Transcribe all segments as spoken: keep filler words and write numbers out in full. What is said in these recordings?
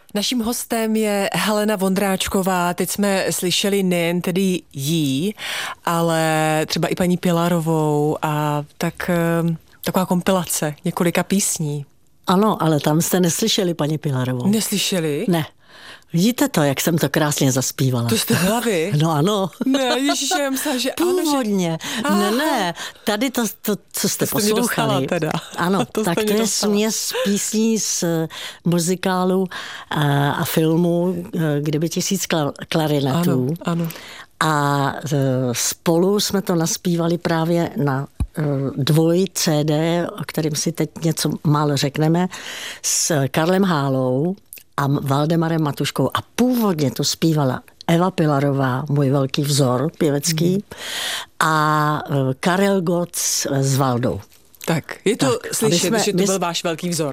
Naším hostem je Helena Vondráčková. Teď jsme slyšeli nejen tedy jí, ale třeba i paní Pilarovou a tak taková kompilace několika písní. Ano, ale tam jste neslyšeli paní Pilarovou. Neslyšeli? Ne. Vidíte to, jak jsem to krásně zaspívala. To jste hlavy? No ano. Ne, ježiši, já myslím, že ano. Původně. Že... Ne, ne, tady to, to co jste to poslouchali. Dostala teda. Ano, to tak to je směs písní z muzikálu a, a filmu Kdyby tisíc klarinetů. Ano, ano. A spolu jsme to naspívali právě na dvoj C D, o kterém si teď něco málo řekneme, s Karlem Hálou a Valdemarem Matuškou. A původně to zpívala Eva Pilarová, můj velký vzor pěvecký, hmm. a Karel Gott s Valdou. Tak, je to tak, slyšet, jsme, že to byl jsme... váš velký vzor.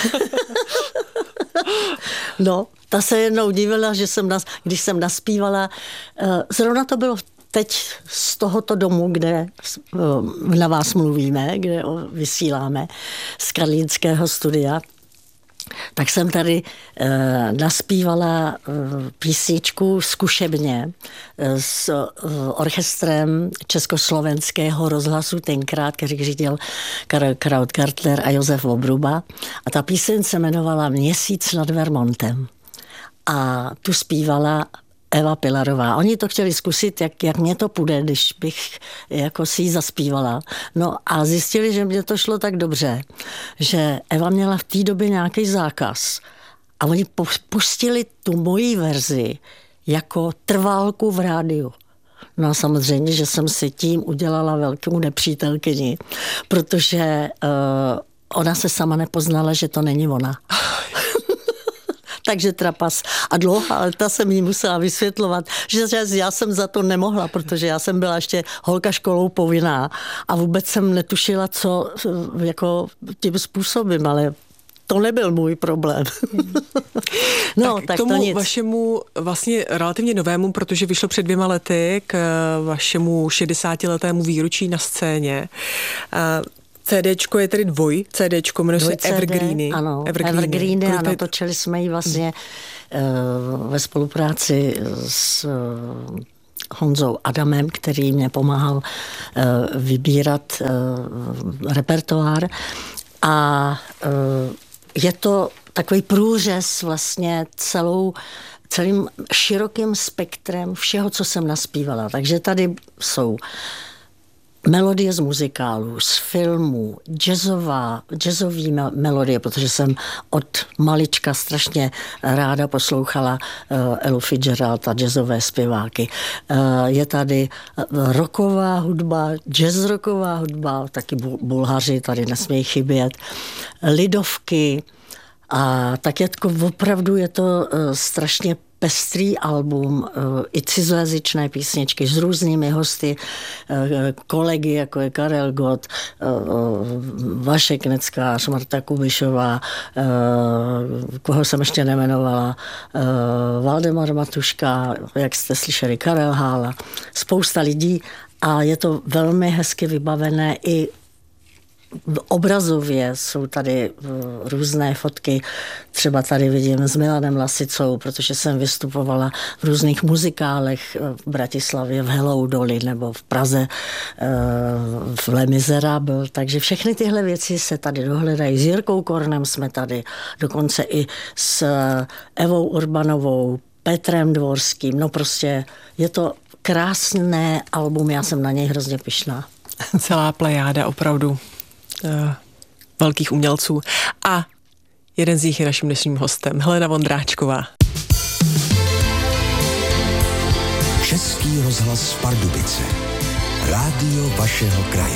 No, ta se jednou divila, že jsem, nas, když jsem naspívala, zrovna to bylo teď z tohoto domu, kde na vás mluvíme, kde vysíláme, z karlínského studia, tak jsem tady e, naspívala e, písničku zkušebně e, s e, orchestrem Československého rozhlasu tenkrát, který řídil Karel Krautgartner a Josef Obruba. A ta píseň se jmenovala Měsíc nad Vermontem. A tu zpívala Eva Pilarová. Oni to chtěli zkusit, jak, jak mě to půjde, když bych jako si ji zaspívala. No a zjistili, že mě to šlo tak dobře, že Eva měla v té době nějaký zákaz. A oni pustili tu moji verzi jako trválku v rádiu. No a samozřejmě, že jsem si tím udělala velkou nepřítelkyni, protože uh, ona se sama nepoznala, že to není ona. Takže trapas. A dlouhá léta jsem jí musela vysvětlovat, že já jsem za to nemohla, protože já jsem byla ještě holka školou povinná a vůbec jsem netušila, co jako tím způsobem, ale to nebyl můj problém. No, tak, tak k tomu to nic. Vašemu vlastně relativně novému, protože vyšlo před dvěma lety k vašemu šedesátiletému výročí na scéně. CDčko je tedy dvoj, CDčko, jmenuje se Evergreeny. Ano, Evergreeny, Evergreeny a natočili jsme ji vlastně uh, ve spolupráci s uh, Honzou Adamem, který mě pomáhal uh, vybírat uh, repertoár. A uh, je to takový průřez vlastně celou celým širokým spektrem všeho, co jsem naspívala. Takže tady jsou melodie z muzikálu, z filmů, jazzová, jazzový melodie, protože jsem od malička strašně ráda poslouchala uh, Elu Fitzgerald a jazzové zpěváky. Uh, je tady rocková hudba, jazz rocková hudba, taky Bulhaři tady nesmějí chybět, lidovky a tak jako opravdu je to uh, strašně pestrý album, i cizojazyčné písničky s různými hosty, kolegy, jako je Karel Gott, Vašek Neckář, Marta Kubišová, koho jsem ještě nemenovala, Valdemar Matuška, jak jste slyšeli, Karel Hála, spousta lidí a je to velmi hezky vybavené i obrazově jsou tady různé fotky, třeba tady vidím s Milanem Lasicou, protože jsem vystupovala v různých muzikálech v Bratislavě, v Hello Dolly nebo v Praze v Les Miserables, takže všechny tyhle věci se tady dohledají. S Jirkou Kornem jsme tady, dokonce i s Evou Urbanovou, Petrem Dvorským, no prostě je to krásné album, já jsem na něj hrozně pyšná. Celá plejáda opravdu velkých umělců. A jeden z nich je naším dnešním hostem, Helena Vondráčková. Český rozhlas Pardubice. Rádio vašeho kraje.